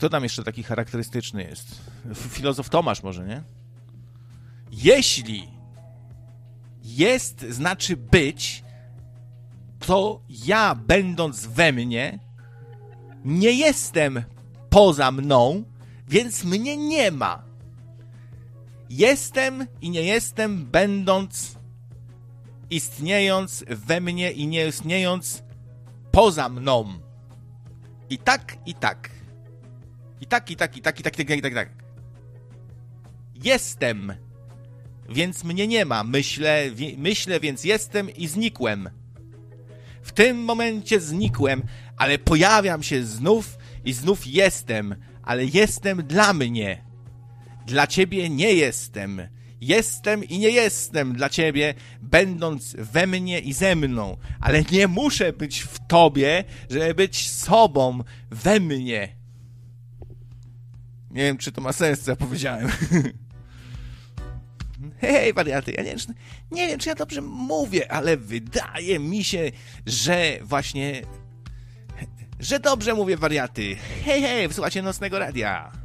Kto tam jeszcze taki charakterystyczny jest? Filozof Tomasz może, nie? Jeśli jest, znaczy być, to ja, będąc we mnie, nie jestem poza mną, więc mnie nie ma. Jestem i nie jestem, będąc, istniejąc we mnie i nie istniejąc poza mną. I tak, i tak. I tak, i tak, i tak, i tak, i tak, i tak, i tak. Jestem, więc mnie nie ma. Myślę, więc jestem i znikłem. W tym momencie znikłem, ale pojawiam się znów i znów jestem, ale jestem dla mnie. Dla ciebie nie jestem. Jestem i nie jestem dla ciebie, będąc we mnie i ze mną. Ale nie muszę być w tobie, żeby być sobą we mnie. Nie wiem, czy to ma sens, co ja powiedziałem. Hej, wariaty, ja nie wiem, czy ja dobrze mówię, ale wydaje mi się, że właśnie... że dobrze mówię, wariaty. Hej, wysłuchacie Nocnego Radia.